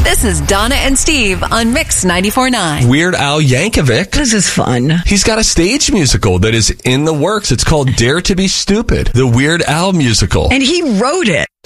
This is Donna and Steve on Mix 94.9. Weird Al Yankovic. This is fun. He's got a stage musical that is in the works. It's called Dare to be Stupid, the Weird Al musical. And he wrote it.